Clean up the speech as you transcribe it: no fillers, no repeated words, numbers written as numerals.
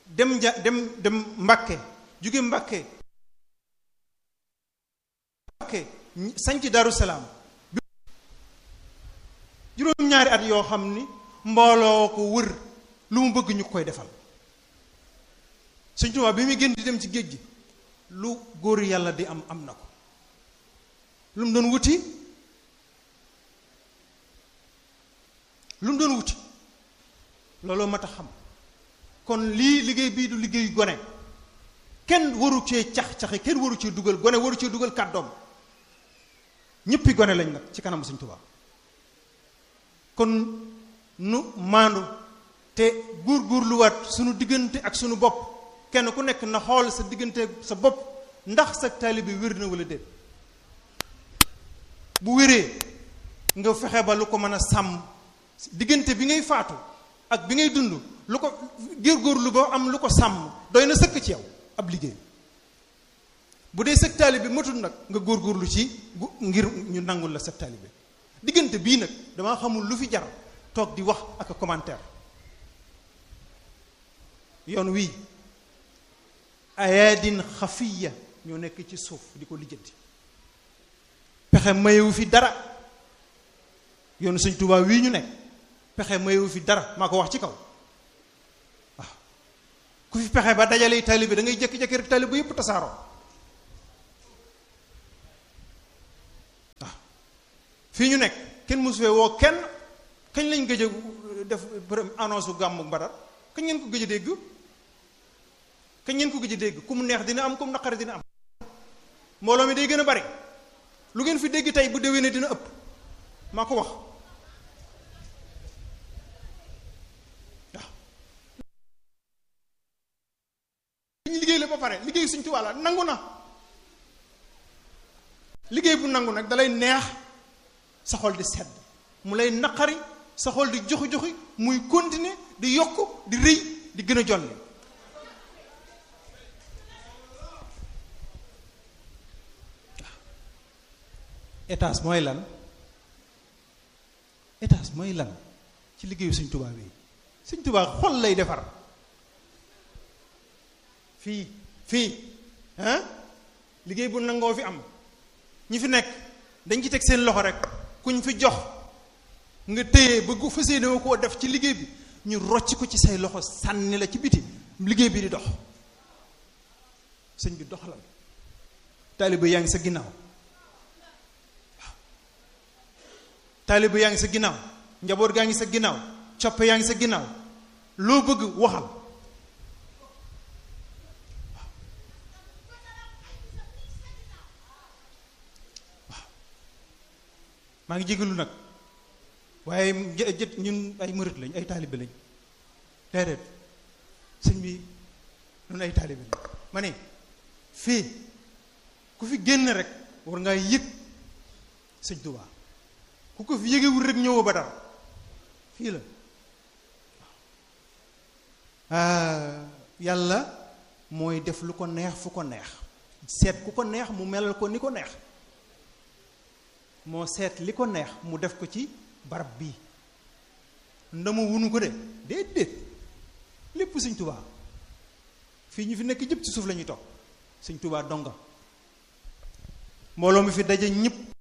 dem Mbàkke jóge Mbàkke sañc Daaru Salaam juróom-ñaari at yoo xam ni mbooloo ko wër lu mu bëgg ñu koy defal. Sëñ Tuubaa bi muy génn di dem ci géej gi lu góor yàlla di am na ko. lu mu doon wuti looloo mat a xam. kon lii liggéey bii du liggéeyu gone, kenn waru cee cax-caxi, kenn waru cee dugal gone, waru cee dugal kàddoom. ñëppi gone lañ nag ci kanam Sëñ Tuubaa. kon nu maandu te góorgóorluwaat sunu diggante ak sunu bopp. kenn ku nekk na xool sa diggante sa bopp ndax sa taalibe wér na wala déet. bu wéree nga fexe ba lu ko mën a sàmm diggante bi ngay faatu ak bi ngay dund, lu ko góorgóorlu ba am lu ko sàmm doy na sëkk ci yow ab liggéey. bu dee sa taalibe bi matul nag nga góorgóorlu ci ngir ñu nangul la sa taalibe. diggante bii nag damaa xamul lu fi jar toog di wax ak commentaire. yoon wii ayaadin xafiya ñoo nekk ci suuf di ko lijjanti. pexe mayewu fi dara. yoonu Sëñ Tuubaa wii ñu nekk pexe mayewu fi dara, maa ko wax ci kaw. waaw ku fi pexe ba dajale taalibe da ngay jékki-jékki rek taalibe yépp tasaaroo. waaw fii ñu nekk kenn mosu fee woo kenn. kañ lañ gëj a def annonce u gàmmu Badar kañ ngeen ko gëj a dégg. kañ ngeen ko gëj a dégg ku mu neex dina am ku mu naqari dina am. mbooloo mi day gën a bari. lu ngeen fi dégg tey bu déwénee dina ëpp, maa ko wax. waaw ñu liggéey la ba pare liggéey Sëñ Tuubaa la nangu na. liggéey bu nangu nag dalay neex sa xol di sedd, mu lay naqari sa xol di joxi muy continuer di yokk di rëy di gën a jolli. étage mooy lan ci liggéeyu Sëñ Tuubaa bi. Sëñ Tuubaa xol lay defar. fii liggéey bu nangoo fi am. ñi fi nekk dañ ci teg seen loxo rek kuñ fi jox nga téye ba gu fas yéene koo def ci liggéey bi ñu rocc ko ci say loxo sànni la ci biti liggéey bi di dox. sëñ bi doxalal. taalibe yaa ngi sa ginnaaw. taalibe yaa ngi sa ginnaaw, njaboot gaa ngi sa ginnaaw, coppe yaa ngi sa ginnaaw. loo bëgg waxal. waaw maa ngi jégalu nag waaye ñun ay murit lañ, ay taalibe lañ. déedéet sëñ bi ñun ay taalibe lañ. ma ne fii ku fi génn rek war ngaa yëg Sëñ Tuubaa. ku ko fi yëgewul rek ñëwoo Badar fii la. yàlla mooy def lu ko neex fu ko neex, seet ku ko neex mu melal ko ni ko neex. moo seet li ko neex mu def ko ci barab bii. ndama wunu ko de déedéet lépp Sëñ Tuubaa. fii ñu fi nekk jëpp ci suuf la ñuy toog Sëñ Tuubaa donga. mbooloo mi fi daje ñëpp